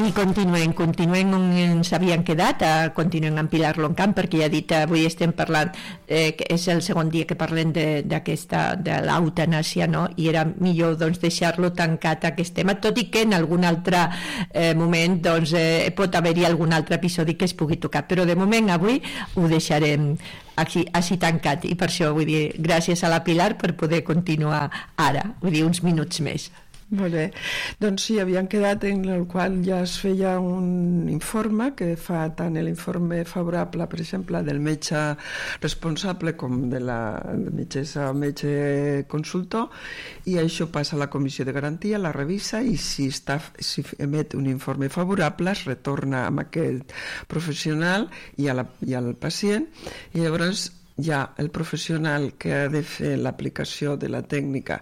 I continuem on ens havíem quedat, continuem amb Pilar Loncamp, perquè ja he dit, avui estem parlant, que és el segon dia que parlem de l'eutanàsia, no? I era millor doncs, deixar-lo tancat aquest tema, tot i que en algun altre moment doncs, pot haver-hi algun altre episodi que es pugui tocar, però de moment avui ho deixarem així tancat, i per això vull dir, gràcies a la Pilar per poder continuar ara, vull dir, uns minuts més. Molt bé, doncs sí, havíem quedat en el qual ja es feia un informe que fa tant l'informe favorable, per exemple, del metge responsable com de la metgessa o metge consultor, i això passa a la comissió de garantia, la revisa, i si emet un informe favorable es retorna amb aquest professional i al pacient, i llavors ja el professional que ha de fer l'aplicació de la tècnica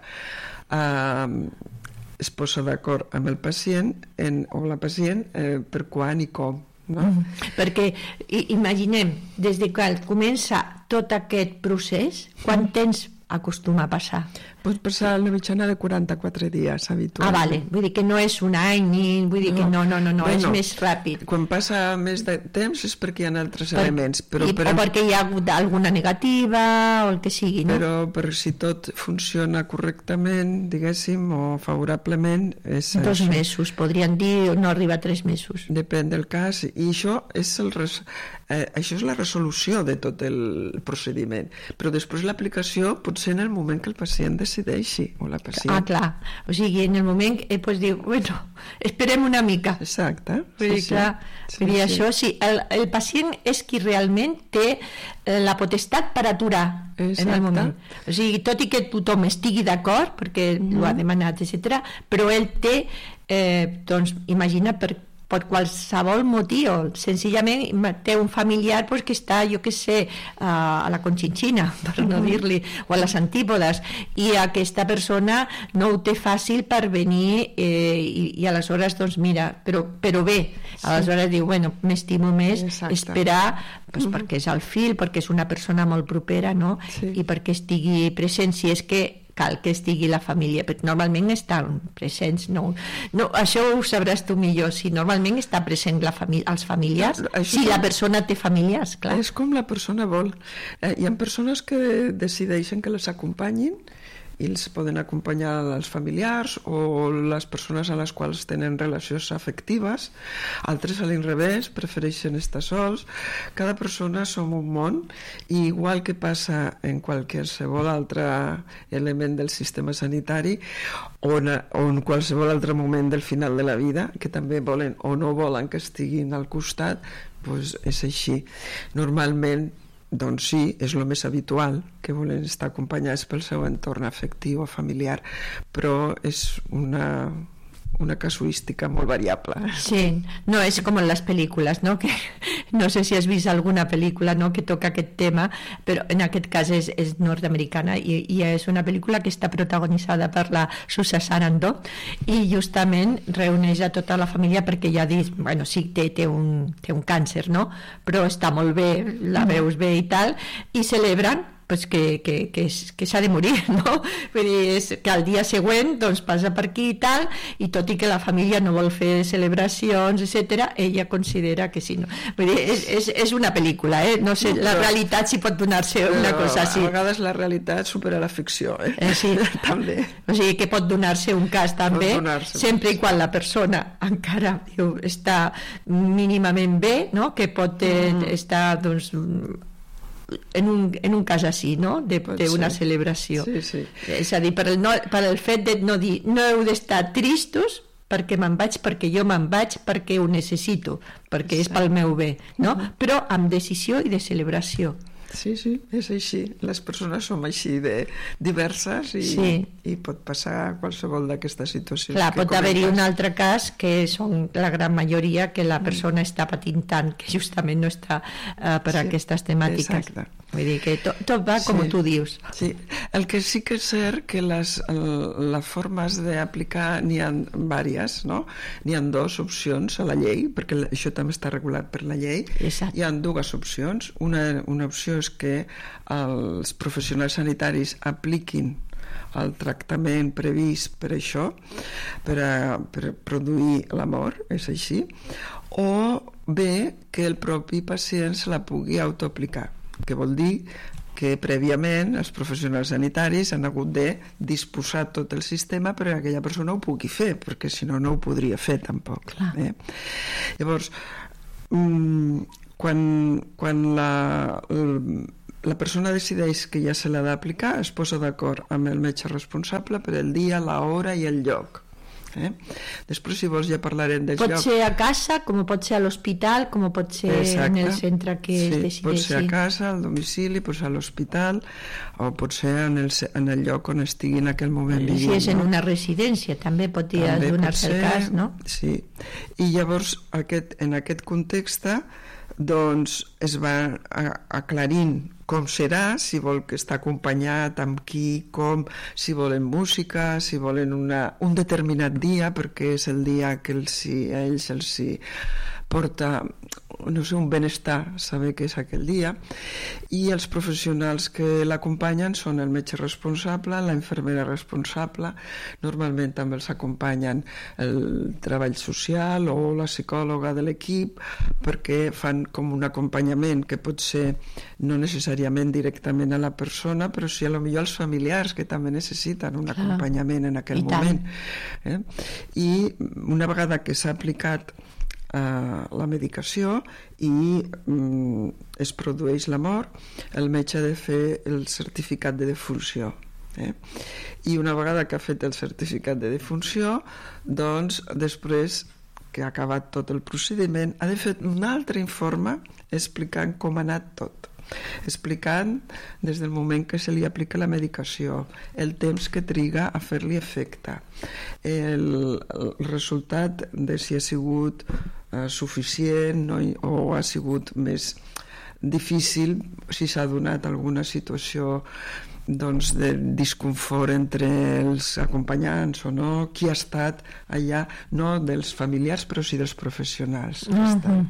es posa d'acord amb el pacient o la pacient per quan i com, no? Perquè imaginem, des de quan comença tot aquest procés, quant temps acostuma a passar? Pot passar una mitjana de 44 dies habitualment. Vale, vull dir que no és un any, vull dir que no, és més ràpid. Quan passa més de temps és perquè hi ha altres elements. O perquè hi ha hagut alguna negativa o el que sigui, no? Però si tot funciona correctament, diguéssim, o favorablement, és 2 mesos, podrien dir, no arriba a 3 mesos. Depèn del cas, i això és la resolució de tot el procediment, però després l'aplicació pot ser en el moment que el pacient decideixi, o la pacient. Clar, o sigui, en el moment pues diu, bueno, esperem una mica. Exacte. Vull dir, clar, això sí, el pacient és qui realment té la potestat per aturar en el moment. O sigui, tot i que tothom estigui d'acord, perquè ho ha demanat, etc., però ell té, doncs, imagina per qualsevol motiu, senzillament té un familiar pues, que està, jo què sé, a la Conchinchina, per no dir-li, o a les antípodes, i aquesta persona no ho té fàcil per venir, i aleshores, doncs mira, però bé, aleshores diu, bueno, m'estimo més esperar, pues, perquè és el fill, perquè és una persona molt propera, no? I perquè estigui present, si és que cal que estigui la família, perquè normalment estan presents, no, això ho sabràs tu millor, si normalment està present els familiars, si la persona té familiars, clar. És com la persona vol. Hi ha persones que decideixen que les acompanyin, i els poden acompanyar els familiars o les persones a les quals tenen relacions afectives, altres a l'inrevés prefereixen estar sols. Cada persona som un món, i igual que passa en qualsevol altre element del sistema sanitari o en qualsevol altre moment del final de la vida, que també volen o no volen que estiguin al costat, doncs és així. Normalment, doncs sí, és el més habitual, que volen estar acompanyats pel seu entorn afectiu o familiar, però és una casuística molt variable. Sí, no és com en les pel·lícules, no? Que no sé si has vist alguna pel·lícula, no?, que toca aquest tema, però en aquest cas és nord-americana, i és una pel·lícula que està protagonitzada per la Susan Sarandon, i justament reuneix a tota la família, perquè ja dius, bueno, sí, té un càncer, no?, però està molt bé, la veus bé i tal, i celebren pues que s'ha de morir, no? Vull dir, és que al dia següent doncs passa per aquí i tal, i tot i que la família no vol fer celebracions, etc., ella considera que sí, no? Vull dir, és una pel·lícula, no sé, la realitat si pot donar-se una cosa així. A vegades la realitat supera la ficció, sí. També. O sigui que pot donar-se un cas també, sempre i quan la persona encara està mínimament bé, no?, que pot estar, doncs, en un cas així, no?, d'una celebració. Sí. És a dir, per el fet de no dir, no heu d'estar tristos perquè me'n vaig, perquè jo me'n vaig, perquè ho necessito, perquè és pel meu bé, no?, però amb decisió i de celebració. Sí, és així. Les persones som així de diverses i pot passar qualsevol d'aquestes situacions. Clar, pot haver-hi un altre cas que són la gran majoria que la persona està patint tant que justament no està per aquestes temàtiques. Exacte. Vull dir que tot va com tu dius. Sí, el que sí que és cert que les formes d'aplicar n'hi ha diverses, no? N'hi ha 2 opcions a la llei, perquè això també està regulat per la llei. Exacte. Hi ha 2 opcions. Una opció és que els professionals sanitaris apliquin al tractament previst per això, per produir la mort, és així, o bé que el propi pacient se la pugui autoaplicar, que vol dir que prèviament els professionals sanitaris han hagut de disposar tot el sistema perquè aquella persona ho pugui fer, perquè si no, no ho podria fer tampoc. Llavors, quan la persona decideix que ja se l'ha d'aplicar, es posa d'acord amb el metge responsable per el dia, l'hora i el lloc. Després, si vols, ja parlarem dels llocs. Pot ser a casa, com pot ser a l'hospital, com pot ser en el centre que es decideixi. Pot ser a casa, al domicili, pot ser a l'hospital, o pot ser en el lloc on estigui en aquell moment vivint. Si és en una residència, també pot donar-se el cas, no? Sí. I llavors, en aquest context, doncs es va aclarint com serà, si vol que està acompanyat, amb qui, com, si volen música, si volen un determinat dia, perquè és el dia que a ells els porta, no sé, un benestar saber que és aquell dia, i els professionals que l'acompanyen són el metge responsable, la infermera responsable, normalment també els acompanyen el treball social o la psicòloga de l'equip, perquè fan com un acompanyament que pot ser no necessàriament directament a la persona, però sí a lo millor als familiars que també necessiten un acompanyament en aquell moment. I una vegada que s'ha aplicat la medicació i es produeix la mort, el metge ha de fer el certificat de defunció. I una vegada que ha fet el certificat de defunció, doncs després que ha acabat tot el procediment, ha de fer un altre informe explicant com ha anat tot, explicant des del moment que se li aplica la medicació, el temps que triga a fer-li efecte, el resultat de si ha sigut suficient o ha sigut més difícil, si s'ha donat alguna situació doncs de disconfort entre els acompanyants o no, qui ha estat allà, no dels familiars però sí dels professionals que estan,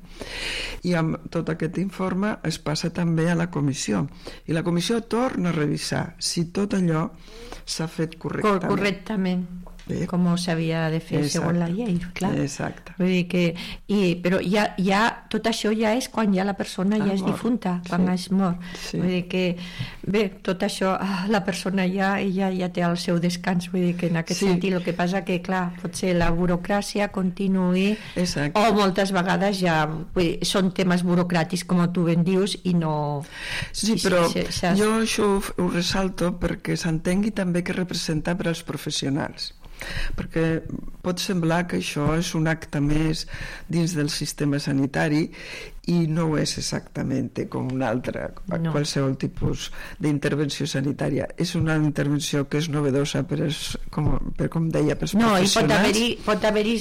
i amb tot aquest informe es passa també a la comissió i la comissió torna a revisar si tot allò s'ha fet correctament. Com s'havia de fer segons la llei, clar. Exacte. Vull dir que, però ja tot això ja és quan ja la persona ja és difunta, quan es mor. Vull dir que, bé, tot això la persona ja té el seu descans, vull dir que en aquest sentit el que passa que, clar, potser la burocràcia continuï o moltes vegades ja són temes burocràtics, com tu ben dius, i no... Sí, però jo això ho ressalto perquè s'entengui també que representa per als professionals, perquè pot semblar que això és un acte més dins del sistema sanitari i no ho és exactament com un altre, qualsevol tipus d'intervenció sanitària. És una intervenció que és novedosa com deia, pels professionals. I pot haver-hi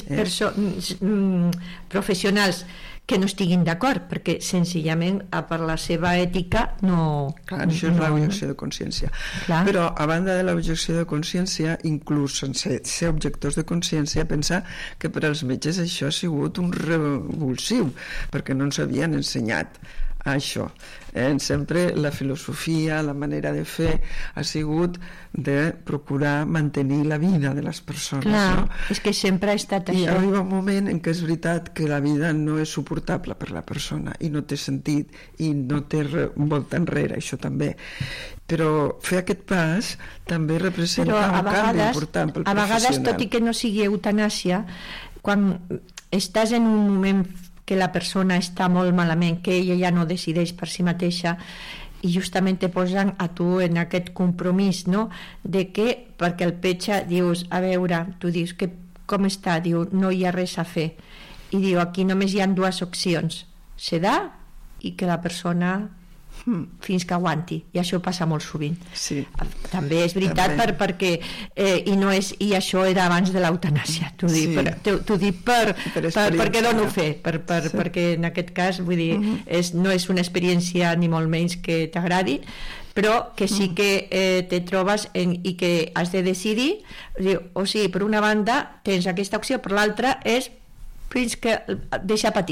professionals que no estiguin d'acord, perquè senzillament per la seva ètica no... Clar, això és l'objecció de consciència. Però a banda de l'objecció de consciència, inclús sense ser objectors de consciència, pensar que per als metges això ha sigut un revulsiu, perquè no ens havien ensenyat això. Sempre la filosofia, la manera de fer ha sigut de procurar mantenir la vida de les persones. Clar, és que sempre ha estat això. I arriba un moment en què és veritat que la vida no és suportable per la persona i no té sentit i no té volta enrere, això també. Però fer aquest pas també representa un canvi important pel professional. A vegades, tot i que no sigui eutanàsia, quan estàs en un moment que la persona està molt malament, que ella ja no decideix per si mateixa, i justament te posen a tu en aquest compromís, no? De que, perquè el metge dius, a veure, tu dius que com està? Diu, no hi ha res a fer. I diu, aquí només hi ha dues opcions, sedar i que la persona fins que aguanti, i això passa molt sovint. També és veritat perquè i això era abans de l'eutanàsia, t'ho dic perquè dono fe, perquè en aquest cas vull dir, no és una experiència ni molt menys que t'agradi, però que sí que te trobes i que has de decidir, o sigui, per una banda tens aquesta opció, per l'altra és fins que deixa patir.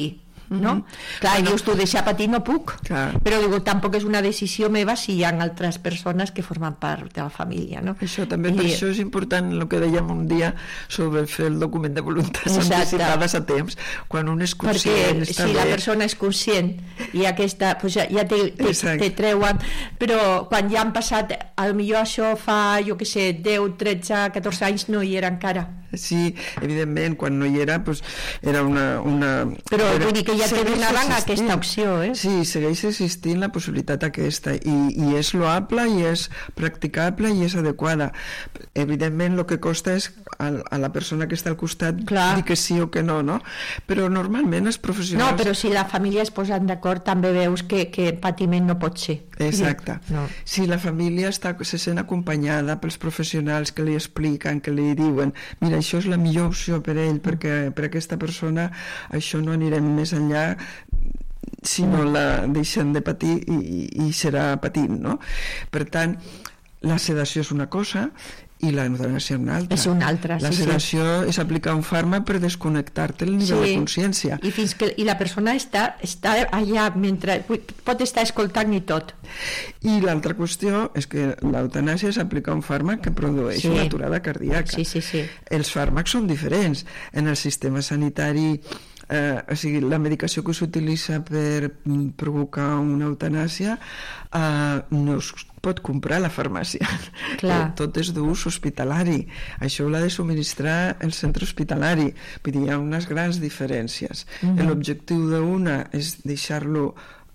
no? Clar, dius tu, deixar patir no puc, però diu, tampoc és una decisió meva si hi ha altres persones que formen part de la família, no? Això també, per això és important el que dèiem un dia sobre fer el document de voluntats anticipades a temps, quan un és conscient. Perquè si la persona és conscient i aquesta, pues ja te treuen, però quan ja han passat, potser això fa, jo què sé, 10, 13, 14 anys no hi era encara. Sí, evidentment, quan no hi era, pues, era una... Però vull dir que ja te donaven aquesta opció, Sí, segueix existint la possibilitat aquesta, i és loable, i és practicable, i és adequada. Evidentment, el que costa és a la persona que està al costat dir que sí o que no, no? Però normalment els professionals... No, però si la família es posen d'acord, també veus que patiment no pot ser. Exacte. No. Si la família se sent acompanyada pels professionals que li expliquen, que li diuen, mira, això és la millor opció per ell, perquè per aquesta persona això no anirem més enllà si no la deixen de patir i serà patint, no? Per tant, la sedació és una cosa i la eutanasia és una altra. La sedació és aplicar un fàrmac per desconnectar-te el nivell de consciència. I la persona està allà mentre pot estar escoltant i tot. I l'altra qüestió és que l'eutanàsia és aplicar un fàrmac que produeix una aturada cardíaca. Els fàrmacs són diferents. En el sistema sanitari, o sigui, la medicació que s'utilitza per provocar una eutanàsia no es pot comprar a la farmàcia. Tot és d'ús hospitalari. Això ho ha de subministrar el centre hospitalari. Vull dir, hi ha unes grans diferències. L'objectiu d'una és deixar-lo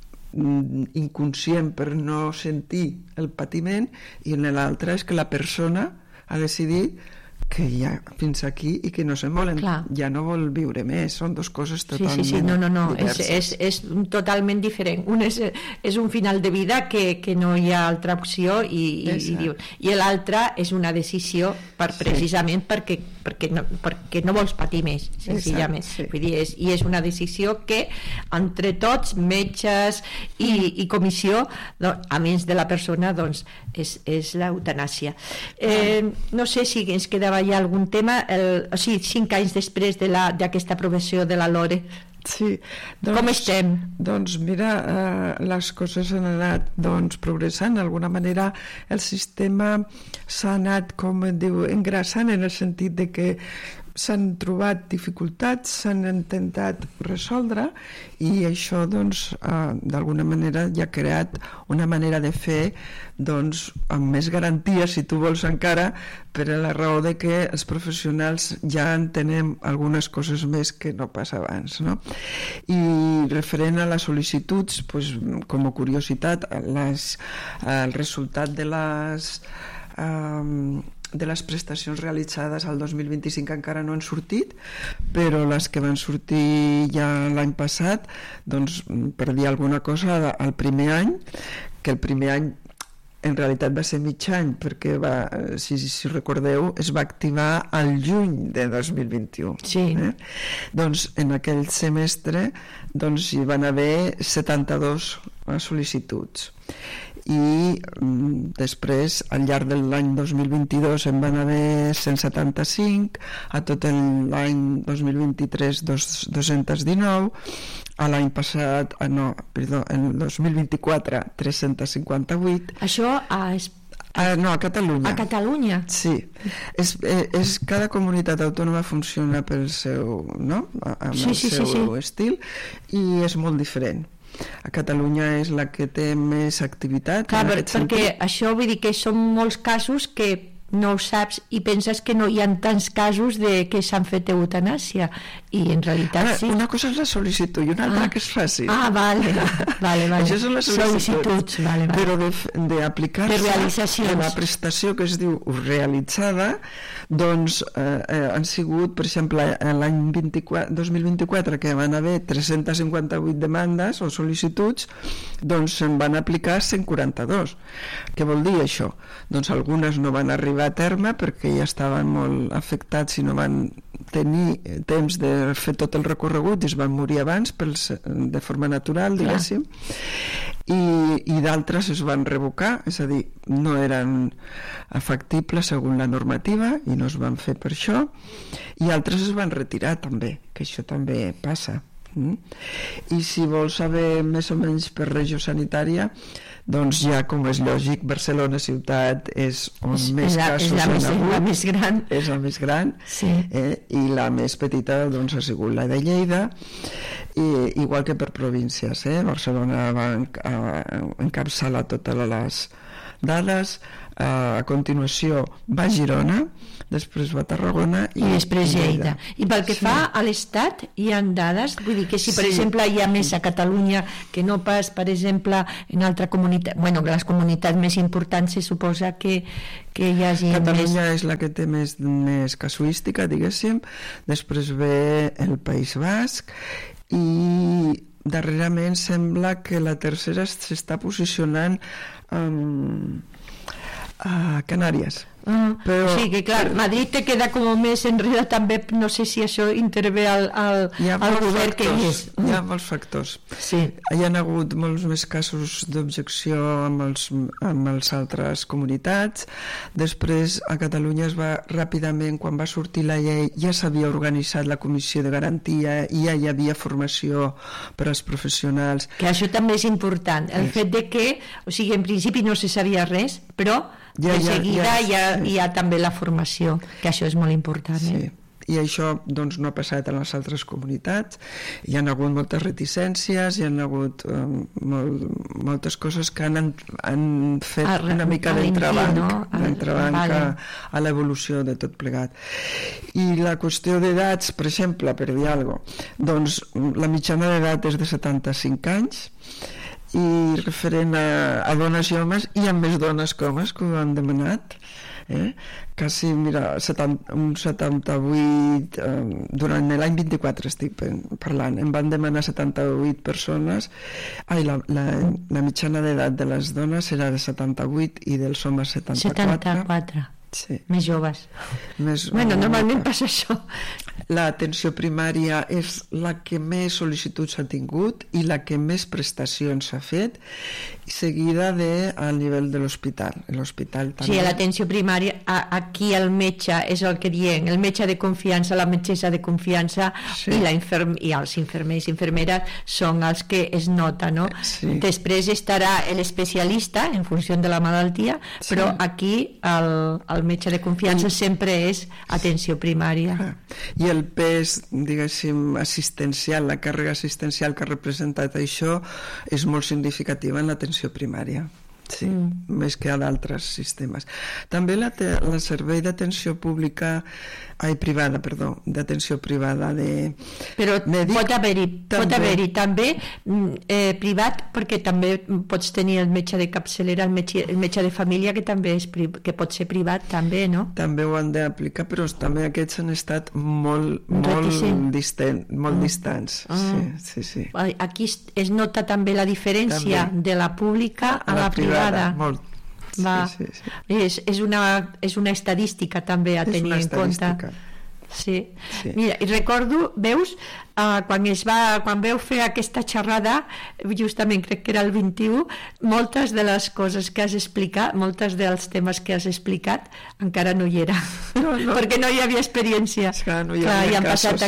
inconscient per no sentir el patiment, i en l'altra és que la persona ha decidit que ja fins aquí i que no se'n volen, ja no vol viure més, són dues coses totalment diverses. És totalment diferent. Un és un final de vida que no hi ha altra opció i l'altra és una decisió precisament perquè no vols patir més, senzillament. Vull dir, i és una decisió que entre tots, metges i comissió, a més de la persona, doncs és l'eutanàsia. No sé si ens quedava hi ha algun tema, 5 anys després d'aquesta aprovació de la LORE. Sí, com estem? Doncs mira, les coses han anat progressant. D'alguna manera el sistema s'ha anat, com diu, engrassant, en el sentit de que s'han trobat dificultats, s'han intentat resoldre, i això d'alguna manera ja ha creat una manera de fer amb més garantia, si tu vols encara, per a la raó de que els professionals ja entenem algunes coses més que no pas abans, no? I referent a les sol·licituds, com a curiositat, el resultat de les prestacions realitzades al 2025 encara no han sortit, però les que van sortir ja l'any passat, per dir alguna cosa, el primer any, que el primer any en realitat va ser mig any, perquè si recordeu es va activar al juny de 2021. Doncs en aquell semestre hi van haver 72 sol·licituds, i després al llarg de l'any 2022 en van haver 175, a tot l'any 2023 219, a l'any passat, en el 2024 358. Això no, a Catalunya. A Catalunya? Sí. Cada comunitat autònoma funciona pel seu, no? Amb el seu estil, i és molt diferent. A Catalunya és la que té més activitat. Clar, perquè això vull dir que són molts casos que no ho saps i penses que no hi ha tants casos de que s'han fet eutanàsia, i en realitat sí. Una cosa és la sol·licitud i una altra que és fàcil. Vale. Això són les sol·licituds. Però d'aplicar-se una prestació que es diu realitzada, han sigut, per exemple, l'any 2024, que van haver 358 demandes o sol·licituds, se'n van aplicar 142. Què vol dir això? Algunes no van arribar a terme perquè ja estaven molt afectats i no van tenir temps de fer tot el recorregut i es van morir abans de forma natural, diguéssim, i d'altres es van revocar, és a dir, no eren factibles segons la normativa i no es van fer per això, i altres es van retirar també, que això també passa. I si vols saber més o menys per regió sanitària, doncs ja, com és lògic, Barcelona ciutat és on més casos han hagut. La més gran. És la més gran, sí. I la més petita doncs, ha sigut la de Lleida, igual que per províncies. Barcelona va encapçalar totes les dades, a continuació va Girona, després va Tarragona i després Lleida. I pel que fa a l'Estat, hi ha dades? Vull dir que si, per exemple, hi ha més a Catalunya que no pas, per exemple, en altra comunitat... Bueno, les comunitats més importants se suposa que hi hagi Catalunya és la que té més casuística, diguéssim. Després ve el País Basc i darrerament sembla que la tercera s'està posicionant a Canàries. Però, o sigui que clar, Madrid te queda com més enrere també, no sé si això intervé al govern que hi és. Hi ha molts factors. Sí. Hi ha hagut molts més casos d'objecció amb les altres comunitats. Després a Catalunya es va ràpidament, quan va sortir la llei, ja s'havia organitzat la comissió de garantia i ja hi havia formació per als professionals. Que això també és important, el fet de que, o sigui, en principi no se sabia res, però de seguida hi ha també la formació, que això és molt important. Sí. I això doncs, no ha passat en les altres comunitats. Hi ha hagut moltes reticències, hi ha hagut moltes coses que han fet una mica d'entrebanc a l'evolució de tot plegat. I la qüestió d'edats, per exemple, per dir alguna cosa, doncs la mitjana d'edat és de 75 anys, i referent a dones i homes, hi ha més dones que homes que ho han demanat, quasi, mira, un 78 durant l'any 24 estic parlant, em van demanar 78 persones, la mitjana d'edat de les dones era de 78 i dels homes 74. Sí. Més joves. Bueno, normalment passa això. L'atenció primària és la que més sol·licituds ha tingut i la que més prestacions ha fet, seguida al nivell de l'hospital. L'hospital també. Sí, a l'atenció primària, aquí el metge és el que diem, el metge de confiança, la metgessa de confiança, sí. I els infermers i infermeres són els que es nota, no? Sí. Després estarà l'especialista en funció de la malaltia, sí. Però aquí el metge de confiança sempre és atenció primària. I el pes, diguéssim, assistencial, la càrrega assistencial que ha representat això és molt significativa en l'atenció primària. Sí, més que a d'altres sistemes. També el servei d'atenció privada, d'atenció privada de però mèdic, pot haver-hi també privat, perquè també pots tenir el metge de capçalera, el metge de família, que també que pot ser privat també, no? També ho han d'aplicar, però també aquests han estat molt distants. Sí. Aquí es nota també la diferència de la pública a la privada. Molt. Sí. És una estadística també a tenir en compte. Sí. Mira, i recordo, veus, quan veu fer aquesta xerrada, justament crec que era el 21, moltes de les coses que has explicat, moltes dels temes que has explicat, encara no hi era, perquè no hi havia experiència. No hi havia casos.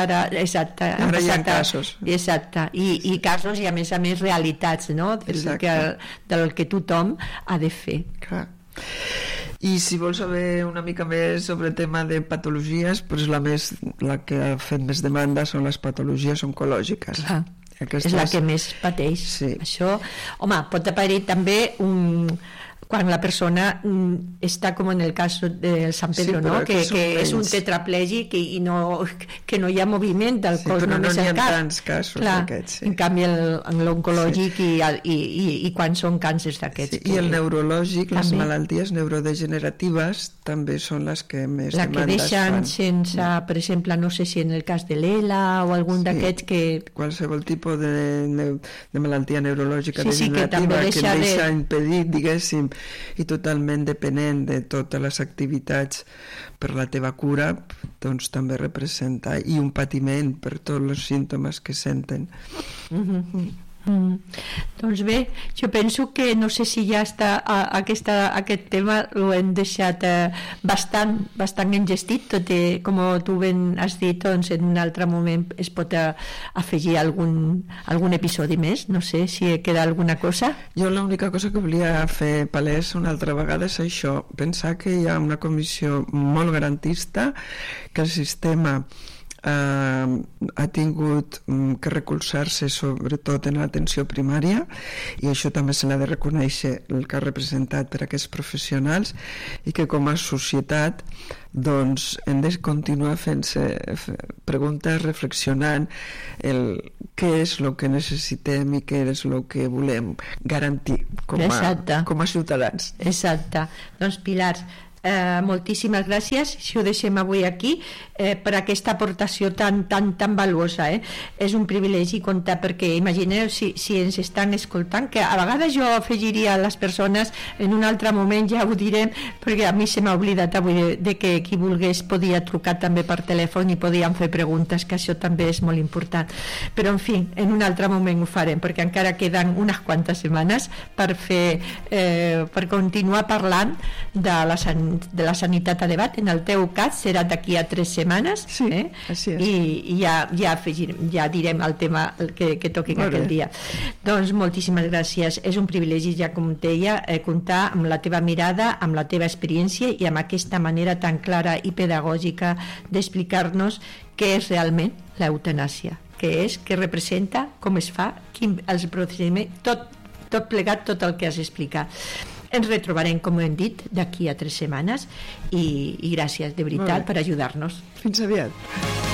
Ara hi ha casos. Exacte, i casos i a més realitats, no? Del que tothom ha de fer. Clar. I si vols saber una mica més sobre el tema de patologies, doncs la que ha fet més demanda són les patologies oncològiques. Clar. És la que més pateix. Sí. Això, home, pot haver-hi també quan la persona està com en el cas de Sant Pedro, no? que és un tetraplègic i que no hi ha moviment del cos, però només no n'hi el cap. Ha tants casos d'aquests. En canvi en l'oncològic i quan són càncers d'aquests. I el neurològic, les malalties neurodegeneratives també són les que més demandes fan. La que deixen sense, per exemple, no sé si en el cas de l'ELA o algun d'aquests que... Qualsevol tipus de malaltia neurològica degenerativa que deixa impedit, diguéssim, i totalment depenent de totes les activitats per la teva cura, doncs també representa, i un patiment per tots els símptomes que senten. Doncs bé, jo penso que no sé si ja està aquest tema ho hem deixat bastant engestit, tot i, com tu ben has dit, doncs en un altre moment es pot afegir algun episodi més, no sé si queda alguna cosa. Jo l'única cosa que volia fer palès una altra vegada és això, pensar que hi ha una comissió molt garantista, que el sistema ha tingut que recolzar-se sobretot en l'atenció primària, i això també se l'ha de reconèixer el que ha representat per aquests professionals, i que com a societat doncs hem de continuar fent-se preguntes, reflexionant què és el que necessitem i què és el que volem garantir com a ciutadans. Exacte. Doncs Pilar, moltíssimes gràcies, si ho deixem avui aquí, per aquesta aportació tan valuosa. És un privilegi comptar, perquè imagineu si ens estan escoltant, que a vegades jo afegiria a les persones, en un altre moment ja ho direm, perquè a mi se m'ha oblidat avui de que qui volgués podia trucar també per telèfon i podien fer preguntes, que això també és molt important, però en fi, en un altre moment ho farem, perquè encara queden unes quantes setmanes per continuar parlant de la sanitat a debat. En el teu cas serà d'aquí a 3 setmanes, sí, així és. I ja direm el tema que toqui aquell dia. Doncs moltíssimes gràcies, és un privilegi, ja com deia, comptar amb la teva mirada, amb la teva experiència i amb aquesta manera tan clara i pedagògica d'explicar-nos què és realment l'eutanàsia, què és, què representa, com es fa, els procediments, tot plegat, tot el que has explicat. Ens retrobarem, com hem dit, d'aquí a 3 setmanes, i gràcies de veritat per ajudar-nos. Fins aviat.